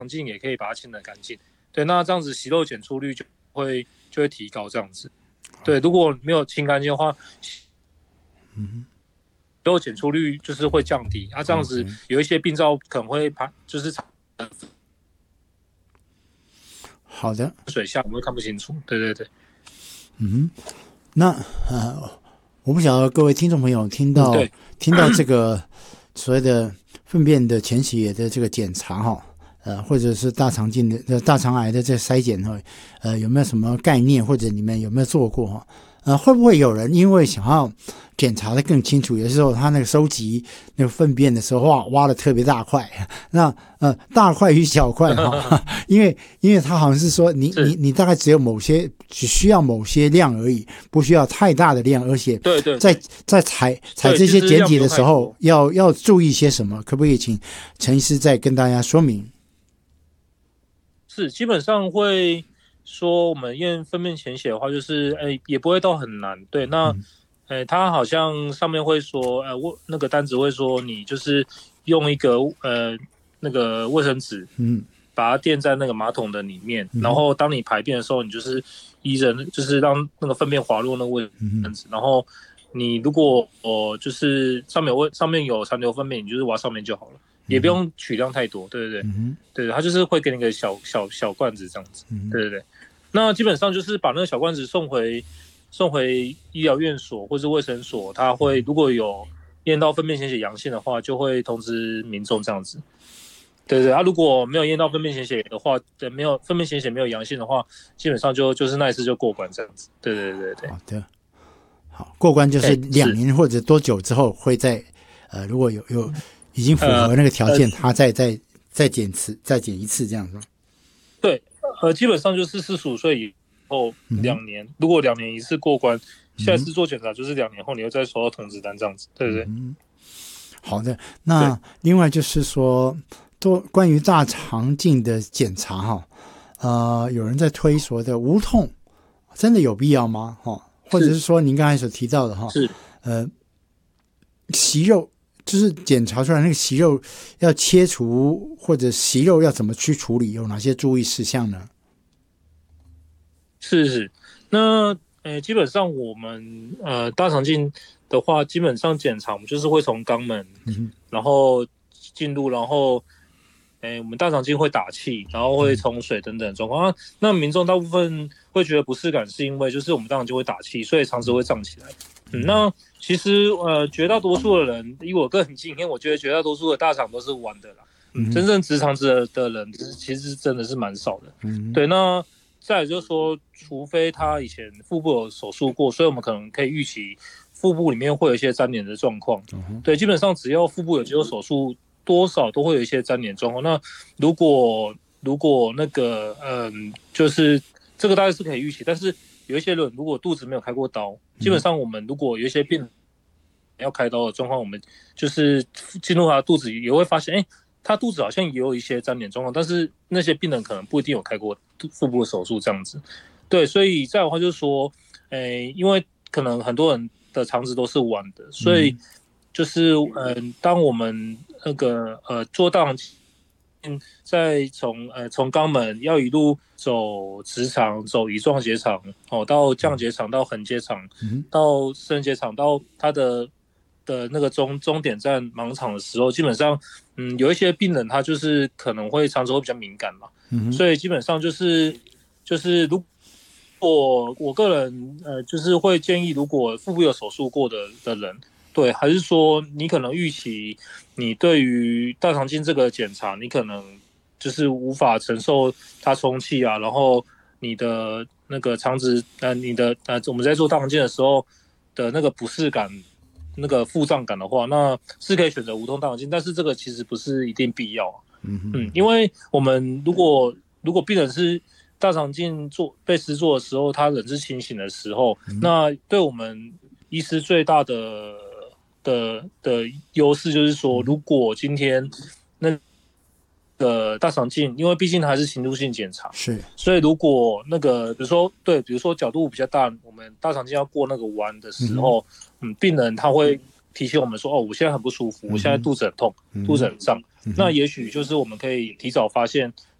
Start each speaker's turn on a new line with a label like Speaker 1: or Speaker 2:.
Speaker 1: 镜也可以把它清得干净。对，那这样子息肉检出率就会提高这样子。对，如果没有清干净的话，息肉检出率就是会降低。这样子有一些病灶可能会就是
Speaker 2: 好的，
Speaker 1: 水下我们会看不清楚。对对对，
Speaker 2: 那我不晓得各位听众朋友听到这个所谓的粪便的潜血的这个检查哈，或者是大肠镜的大肠癌的这筛检哈，有没有什么概念，或者你们有没有做过哈？会不会有人因为想要检查的更清楚，有的时候他那个收集那个粪便的时候挖的特别大块，那大块与小块哈，因为他好像是说你大概只需要某些量而已，不需要太大的量，而且
Speaker 1: 对
Speaker 2: 在采这些检体的时候要注意些什么？可不可以请陈医师再跟大家说明？
Speaker 1: 是基本上会说我们验粪便潜血的话，就是也不会到很难。对，那他好像上面会说那个单子会说你就是用一个那个卫生纸把它垫在那个马桶的里面，然后当你排便的时候，你就是就是让那个粪便滑落那个卫生纸，然后你如果就是上面有残留粪便，你就是挖上面就好了。也不用取量太多，对对对，对，他就是会给你一个小罐子这样子，对对对。那基本上就是把那个小罐子送回医疗院所或是卫生所，他会如果有验到粪便潜血阳性的话，就会通知民众这样子。对对，如果没有验到粪便潜血的话，没有粪便潜血没有阳性的话，基本上就是那一次就过关这样子。对对对对。
Speaker 2: 好的，好，过关就是2年或者多久之后会再如果有已经符合那个条件，他再检一次这样子。
Speaker 1: 对，基本上就是45岁以后2年，如果2年一次过关，下一次做检查就是2年后你会再收到通知单这样子，对不对？
Speaker 2: 好的，那另外就是说，关于大肠镜的检查哈，有人在推说的无痛，真的有必要吗？或者是说您刚才所提到的哈，
Speaker 1: 是
Speaker 2: 息肉。就是检查出来那个息肉要切除，或者息肉要怎么去处理，有哪些注意事项呢？
Speaker 1: 是，那基本上我们大肠镜的话，基本上检查我们就是会从肛门，然后进入，然后我们大肠镜会打气，然后会冲水等等的状况。那民众大部分会觉得不适感，是因为就是我们大肠镜会打气，所以肠子会胀起来。那其实绝大多数的人，以我个人经验，我觉得绝大多数的大肠都是弯的啦。真正直肠子的人，其实真的是蛮少的。对，那再来就是说，除非他以前腹部有手术过，所以我们可能可以预期腹部里面会有一些粘连的状况。对，基本上只要腹部有接受手术，多少都会有一些粘连状况。那如果那个就是这个大概是可以预期，但是有一些人如果肚子没有开过刀，基本上我们如果有一些病人要开刀的状况，我们就是进入他的肚子也会发现，他肚子好像也有一些粘连状况，但是那些病人可能不一定有开过腹部的手术这样子。对，所以再的话就是说，因为可能很多人的肠子都是弯的，所以就是当我们那个做大肠镜，再从肛门要一路走直肠，走乙状结肠，到降结肠，到横结肠，到升结肠，到它的那个终点站盲肠的时候，基本上有一些病人他就是可能会肠子会比较敏感嘛，所以基本上就是如果我个人就是会建议，如果腹部有手术过的人，对，还是说你可能预期你对于大肠镜这个检查，你可能就是无法承受它充气啊，然后你的那个肠子你的我们在做大肠镜的时候的那个不适感、那个腹胀感的话，那是可以选择无痛大肠镜，但是这个其实不是一定必要啊。因为我们如果病人是大肠镜被施做的时候，他人是清醒的时候，那对我们医师最大的优势就是说，如果今天那个大肠镜，因为毕竟还是侵入性检查，
Speaker 2: 是，
Speaker 1: 所以如果那个比如说角度比较大，我们大肠镜要过那个弯的时候，病人他会提醒我们说，哦，我现在很不舒服，我现在肚子很痛，肚子很胀。那也许就是我们可以提早发现